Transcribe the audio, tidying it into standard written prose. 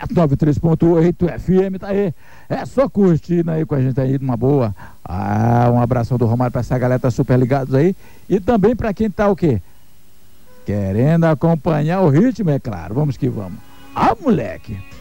93.8 FM, tá aí. É só curtindo aí com a gente aí, numa boa. Um abração do Romário pra essa galera, tá super ligados aí. E também pra quem tá o quê? Querendo acompanhar o ritmo, é claro. Vamos que vamos. Moleque!